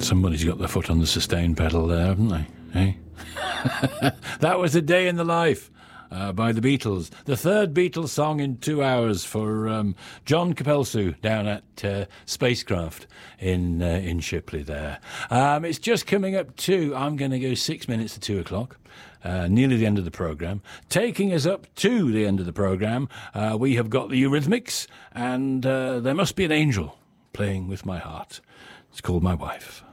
Somebody's got their foot on the sustain pedal there, haven't they? Hey? That was A Day in the Life by the Beatles. The third Beatles song in 2 hours for John Capelsu down at Spacecraft in Shipley there. It's just coming up to, I'm going to go 6 minutes to 2 o'clock. Nearly the end of the programme. Taking us up to the end of the programme, we have got the Eurythmics, and There Must Be an Angel playing with my heart. It's called My Wife.